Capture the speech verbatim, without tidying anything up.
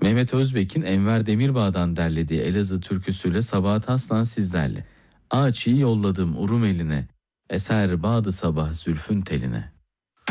Mehmet Özbek'in Enver Demirbağ'dan derlediği Elazığ türküsüyle Sabahat Aslan sizlerle. Ağaçı yolladım urum eline, eser bağdı sabah zülfün teline.